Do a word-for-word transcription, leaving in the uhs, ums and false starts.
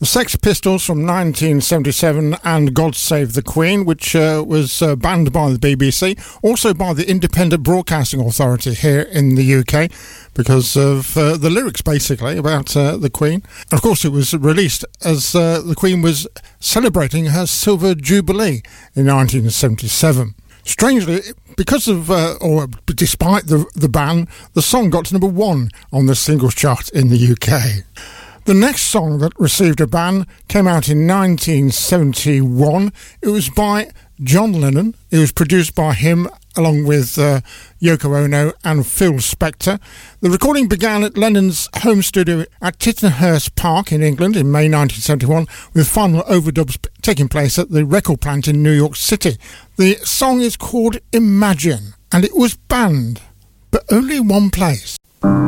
Sex Pistols from nineteen seventy-seven and God Save the Queen, which uh, was uh, banned by the B B C, also by the Independent Broadcasting Authority here in the U K because of uh, the lyrics basically about uh, the Queen. And of course it was released as uh, the Queen was celebrating her Silver Jubilee in nineteen seventy-seven. Strangely, because of, uh, or despite the, the ban, the song got to number one on the singles chart in the U K. The next song that received a ban came out in nineteen seventy-one. It was by John Lennon. It was produced by him along with uh, Yoko Ono and Phil Spector. The recording began at Lennon's home studio at Tittenhurst Park in England in May nineteen seventy-one, with final overdubs taking place at the record plant in New York City. The song is called Imagine, and it was banned, but only in one place.